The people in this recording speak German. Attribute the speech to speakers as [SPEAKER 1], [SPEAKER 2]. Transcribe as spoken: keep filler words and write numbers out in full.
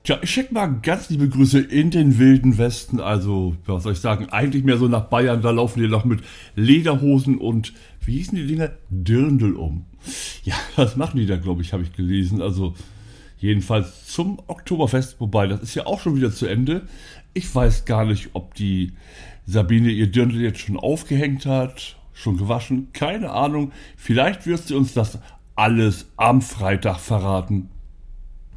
[SPEAKER 1] Tja, ich schicke mal ganz liebe Grüße in den wilden Westen. Also, ja, was soll ich sagen, eigentlich mehr so nach Bayern. Da laufen die noch mit Lederhosen und, wie hießen die Dinger? Dirndl um. Ja, das machen die da, glaube ich, habe ich gelesen. Also, jedenfalls zum Oktoberfest. Wobei, das ist ja auch schon wieder zu Ende. Ich weiß gar nicht, ob die Sabine ihr Dirndl jetzt schon aufgehängt hat, schon gewaschen. Keine Ahnung. Vielleicht wird sie uns das alles am Freitag verraten.